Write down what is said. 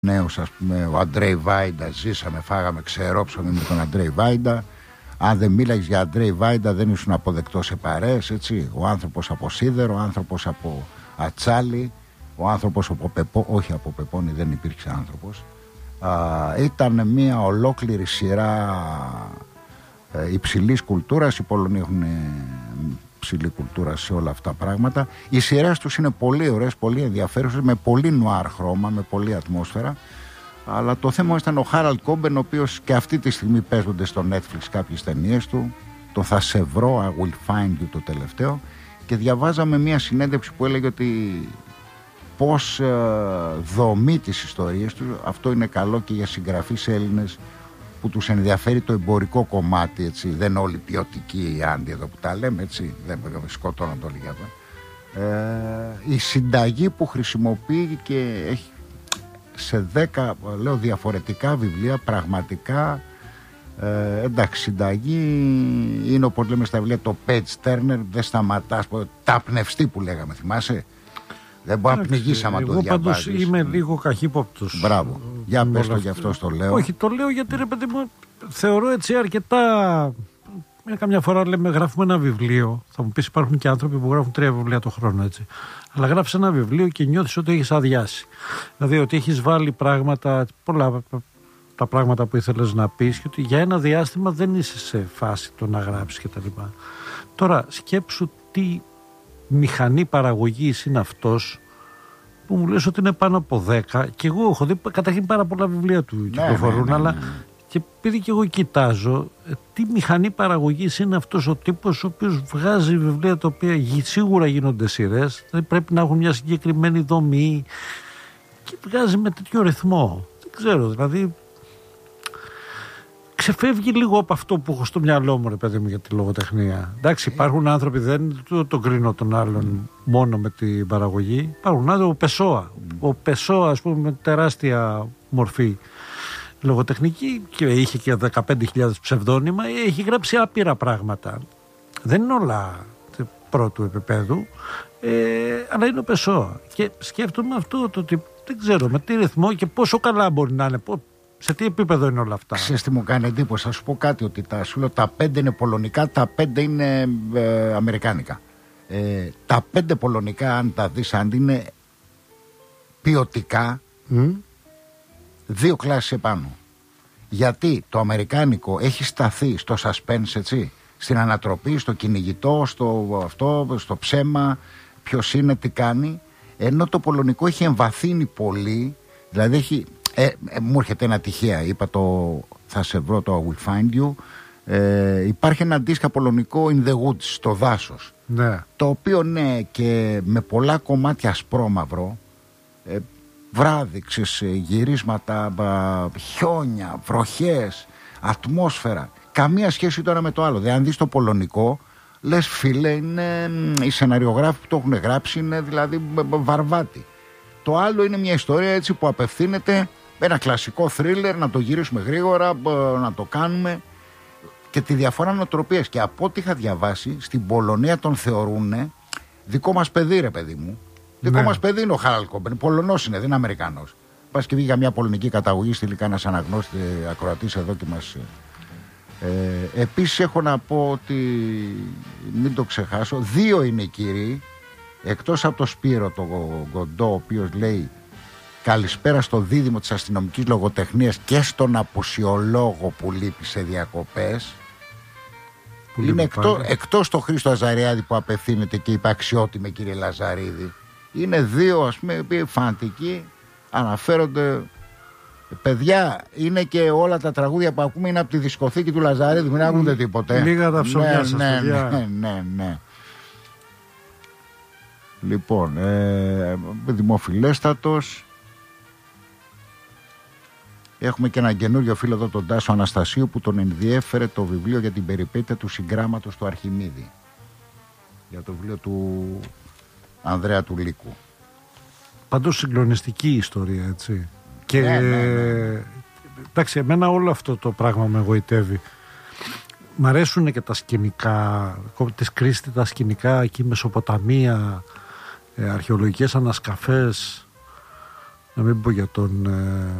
νέους, ας πούμε, ο Αντρέι Βάιντα, ζήσαμε, φάγαμε ξερόψωμοι με τον Αντρέι Βάιντα. Αν δεν μίλαγες για Αντρέι Βάιντα δεν ήσουν αποδεκτός σε παρέες, έτσι. Ο άνθρωπος από σίδερο, ο άνθρωπος από ατσάλι, ο άνθρωπος από πεπό, όχι από πεπόνι δεν υπήρξε άνθρωπος. Ήταν μια ολόκληρη σειρά υψηλής κουλτούρας. Οι Πολωνοί έχουν υψηλή κουλτούρα σε όλα αυτά τα πράγματα. Οι σειρές τους είναι πολύ ωραίες, πολύ ενδιαφέρουσες, με πολύ νουάρ χρώμα, με πολύ ατμόσφαιρα. Αλλά το θέμα ήταν ο Χάραλντ Κόμπεν, ο οποίος και αυτή τη στιγμή παίζονται στο Netflix κάποιες ταινίες του. Το «Θα σε βρω», I Will Find You, το τελευταίο. Και διαβάζαμε μια συνέντευξη που έλεγε ότι πώς δομεί τις ιστορίες του. Αυτό είναι καλό και για συγγραφείς Έλληνες που τους ενδιαφέρει το εμπορικό κομμάτι, έτσι. Δεν όλοι ποιοτικοί οι άντιοι εδώ που τα λέμε, έτσι. Δεν σκοτώνω το λίγα. Η συνταγή που χρησιμοποιεί και έχει σε 10 λέω διαφορετικά βιβλία, πραγματικά εντάξει, συνταγή είναι, όπως λέμε στα βιβλία, το page turner, δεν σταματάς, τα πνευστή που λέγαμε, θυμάσαι. Δεν μπορεί να πνιγείς άμα το διαβάζεις. Εγώ πάντως είμαι λίγο καχύποπτος. Μπράβο, για πες το, γι' αυτό το λέω. Όχι, το λέω γιατί ρε παιδί μου, θεωρώ έτσι αρκετά. Καμιά φορά λέμε γράφουμε ένα βιβλίο. Θα μου πεις υπάρχουν και άνθρωποι που γράφουν 3 βιβλία το χρόνο, έτσι. Αλλά γράφεις ένα βιβλίο και νιώθεις ότι έχεις αδειάσει. Δηλαδή ότι έχεις βάλει πράγματα, πολλά τα πράγματα που ήθελες να πεις και ότι για ένα διάστημα δεν είσαι σε φάση το να γράψεις κτλ. Τώρα σκέψου τι μηχανή παραγωγής είναι αυτός που μου λες ότι είναι πάνω από 10 και εγώ έχω δει καταρχήν πάρα πολλά βιβλία του κυκλοφορούν, αλλά και επειδή και εγώ κοιτάζω τι μηχανή παραγωγής είναι αυτός ο τύπος ο οποίος βγάζει βιβλία τα οποία σίγουρα γίνονται σειρές, δηλαδή πρέπει να έχουν μια συγκεκριμένη δομή και βγάζει με τέτοιο ρυθμό. Δεν ξέρω, δηλαδή ξεφεύγει λίγο από αυτό που έχω στο μυαλό μου, ρε παιδί μου, για τη λογοτεχνία. Εντάξει, υπάρχουν άνθρωποι, δεν τον κρίνω τον άλλον μόνο με την παραγωγή. Υπάρχουν άνθρωποι, ο Πεσόα, ας πούμε, με τεράστια μορφή λογοτεχνική και είχε και 15.000 ψευδόνυμα, έχει γράψει άπειρα πράγματα. Δεν είναι όλα πρώτου επίπεδου, αλλά είναι ο Πεσόα. Και σκέφτομαι αυτό το ότι δεν ξέρω με τι ρυθμό και πόσο καλά μπορεί να είναι. Σε τι επίπεδο είναι όλα αυτά. Ξέρεις τι μου κάνει εντύπωση, θα σου πω κάτι, ότι τα 5 είναι πολωνικά, τα 5 είναι αμερικάνικα. Τα 5 πολωνικά, αν τα δεις, αν είναι ποιοτικά, 2 κλάσεις επάνω. Γιατί το αμερικάνικο έχει σταθεί στο suspense, έτσι, στην ανατροπή, στο κυνηγητό, στο ψέμα, ποιος είναι, τι κάνει, ενώ το πολωνικό έχει εμβαθύνει πολύ, δηλαδή έχει... μου έρχεται ένα τυχαία, είπα «Θα σε βρω», το «I will find you». Υπάρχει ένα αντίστοιχα πολωνικό «In the woods», στο δάσος, ναι. Το οποίο ναι, και με πολλά κομμάτια ασπρόμαυρο, βράδυ, γυρίσματα, χιόνια, βροχές, ατμόσφαιρα, καμία σχέση το ένα με το άλλο. Δηλαδή αν δεις το πολωνικό, λες φίλε, οι σεναριογράφοι που το έχουν γράψει είναι δηλαδή βαρβάτι. Το άλλο είναι μια ιστορία, έτσι, που απευθύνεται, ένα κλασικό θρίλερ, να το γυρίσουμε γρήγορα, να το κάνουμε, και τη διαφορά νοοτροπίας. Και από ό,τι είχα διαβάσει, στην Πολωνία τον θεωρούν δικό μας παιδί, ρε παιδί μου. Δικό μας παιδί είναι ο Χάραλντ Κόμπεν. Πολωνός είναι, δεν είναι Αμερικανός. Πας και βγει για μια πολωνική καταγωγή, στείλει κανένας αναγνώστη ακροατής εδώ και μας. Επίσης έχω να πω ότι, μην το ξεχάσω, 2 είναι οι κύριοι. Εκτός από το Σπύρο, το Γκοντό, ο οποίος λέει καλησπέρα στο δίδυμο της αστυνομικής λογοτεχνίας και στον απουσιολόγο που λείπει σε διακοπές. Που είναι εκτός το Χρήστο Αζαριάδη που απευθύνεται και είπε αξιότιμε κύριε Λαζαρίδη. Είναι 2, ας πούμε, φανατικοί, αναφέρονται. Παιδιά, είναι και όλα τα τραγούδια που ακούμε είναι από τη δισκοθήκη του Λαζαρίδη, μην ακούτε τίποτε. Λίγα τα ψωμιά σας, παιδιά. Ναι. Λοιπόν, δημοφιλέστατος. Έχουμε και ένα καινούριο φίλο εδώ, τον Τάσο Αναστασίου, που τον ενδιέφερε το βιβλίο για την περιπέτεια του συγγράμματος του Αρχιμίδη, για το βιβλίο του Ανδρέα του Λύκου. Παντός συγκλονιστική ιστορία, έτσι. Και εντάξει, εμένα όλο αυτό το πράγμα με εγωιτεύει. Μ' αρέσουν και τα σκηνικά, της Κρίστη τα σκηνικά εκεί, Μεσοποταμία, αρχαιολογικές ανασκαφές. να μην πω για τον